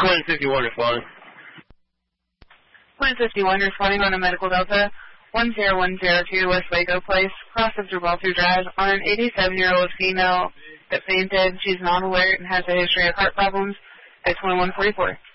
Plan 51 responding. Plan 51 responding on a medical delta 10102 West Waco Place, cross of Gibraltar Drive, on an 87-year-old female that fainted. She's non-alert and has a history of heart problems. It's 1144.